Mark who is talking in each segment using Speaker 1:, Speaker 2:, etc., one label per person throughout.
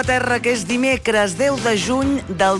Speaker 1: Terra, que és dimecres 10 de juny del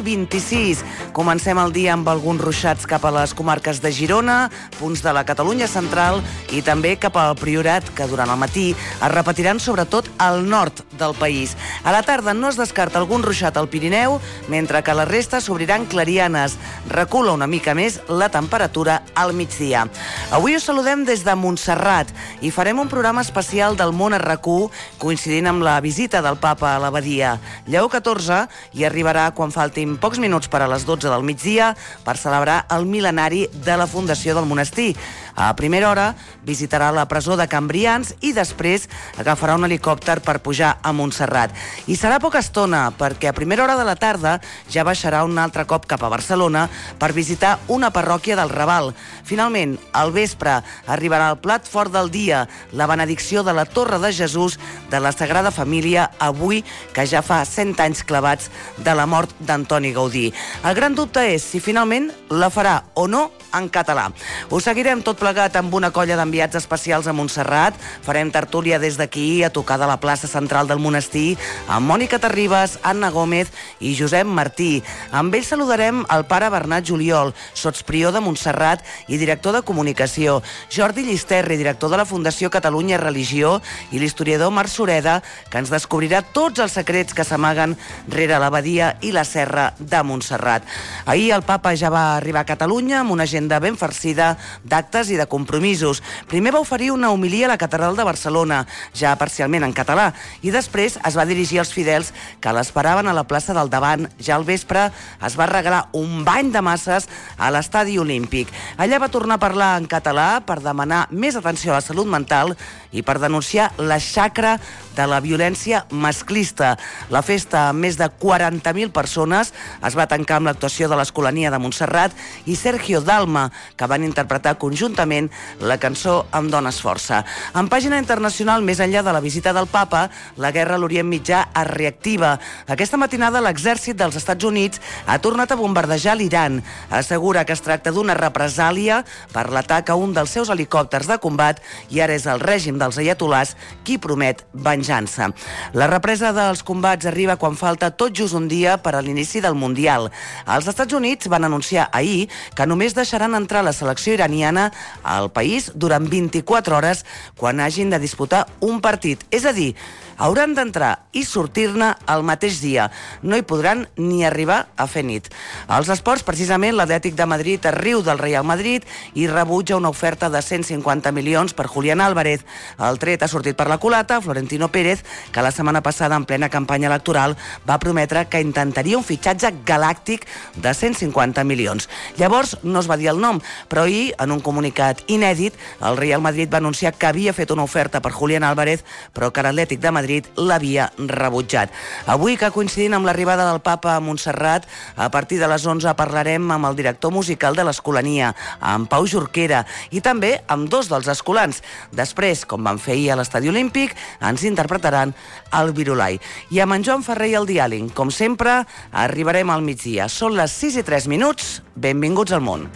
Speaker 1: 2026. Comencem el dia amb alguns ruixats cap a les comarques de Girona, punts de la Catalunya central i també cap al Priorat, que durant el matí es repetiran sobretot al nord del país. A la tarda no es descarta algun ruixat al Pirineu, mentre que la resta s'obriran clarianes. Recula una mica més la temperatura al migdia. Avui us saludem des de Montserrat i farem un programa especial del món a RAC1, coincidint amb la visita del papa a l'abadia Lleó XIV, i arribarà quan faltin pocs minuts per a les 12 del migdia per celebrar el mil·lenari de la fundació del monestir. A primera hora visitarà la presó de Cambrians i després agafarà un helicòpter per pujar a Montserrat. I serà poca estona, perquè a primera hora de la tarda ja baixarà un altre cop cap a Barcelona per visitar una parròquia del Raval. Finalment, al vespre, arribarà el plat fort del dia, la benedicció de la Torre de Jesús de la Sagrada Família, avui que ja fa 100 anys clavats de la mort d'Antoni Gaudí. El gran dubte és si finalment la farà o no en català. Us seguirem tot plegat amb una colla d'enviats especials a Montserrat. Farem tertúlia des d'aquí a tocar de la plaça central del monestir amb Mònica Terribas, Anna Gómez i Josep Martí. Amb ells saludarem el pare Bernat Juliol, sotsprior de Montserrat i director de comunicació, Jordi Llisterri, director de la Fundació Catalunya Religió, i l'historiador Marc Sureda, que ens descobrirà tots els secrets que s'amaguen rere l'abadia i la serra de Montserrat. Ahir el papa ja va arribar a Catalunya amb una agenda ben farcida d'actes i de compromisos. Primer va oferir una homilia a la catedral de Barcelona, ja parcialment en català, i després es va dirigir als fidels que l'esperaven a la plaça del Davant. Ja al vespre es va regalar un bany de masses a l'estadi olímpic. Allà va tornar a parlar en català per demanar més atenció a la salut mental i per denunciar la xacra de la violència masclista. La festa amb més de 40.000 persones es va tancar amb l'actuació de l'Escolania de Montserrat i Sergio Dalma, que van interpretar conjuntament la cançó Em dones força. En pàgina internacional, més enllà de la visita del papa, la guerra a l'Orient Mitjà es reactiva. Aquesta matinada l'exèrcit dels Estats Units ha tornat a bombardejar l'Iran. Assegura que es tracta d'una represàlia per l'atac a un dels seus helicòpters de combat i ara és el règim dels aiatolars qui promet venjança. La represa dels combats arriba quan falta tot just un dia per a l'inici del Mundial. Els Estats Units van anunciar ahir que només deixaran entrar la selecció iraniana al país durant 24 hores quan hagin de disputar un partit. És a dir, hauran d'entrar i sortir-ne el mateix dia. No hi podran ni arribar a fer nit. Als esports, precisament, l'Atlètic de Madrid es riu del Real Madrid i rebutja una oferta de 150 milions per Julián Álvarez. El tret ha sortit per la culata Florentino Pérez, que la setmana passada, en plena campanya electoral, va prometre que intentaria un fitxatge galàctic de 150 milions. Llavors no es va dir el nom, però ahir, en un comunicat inèdit, el Real Madrid va anunciar que havia fet una oferta per Julián Álvarez, però que l'Atlètic de Madrid l'havia rebutjat. Avui, que coincidint amb l'arribada del papa a Montserrat, a partir de les 11 parlarem amb el director musical de l'Escolania, amb Pau Jorquera, i també amb dos dels escolans. Després, com van fer ahir a l'Estadi Olímpic, ens interpretaran el Virulai. I amb en Joan Ferrer i el Diàling, com sempre, arribarem al migdia. Són les 6:03. Benvinguts al món.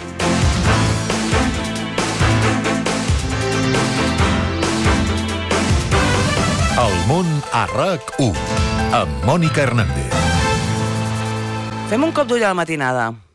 Speaker 2: El món a RAC1 amb Mònica Hernández.
Speaker 1: Fem un cop d'ull a la matinada.